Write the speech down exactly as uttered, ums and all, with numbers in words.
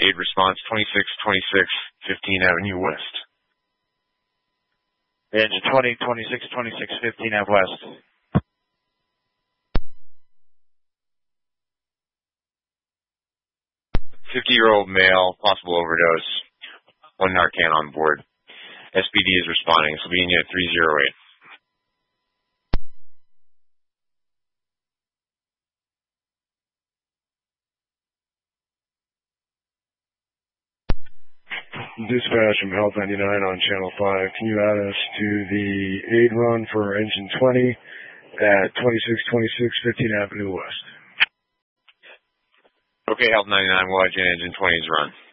aid response, twenty-six twenty-six fifteen Avenue West. Engine twenty, twenty-six twenty-six fifteen Ave West. fifty-year-old male, possible overdose, one Narcan on board. S P D is responding, Slovenia three zero eight. Dispatch from Health ninety-nine on Channel five. Can you add us to the aid run for Engine twenty at twenty-six twenty-six fifteen Avenue West? Okay, Health ninety-nine, we'll let you Engine twenty's run.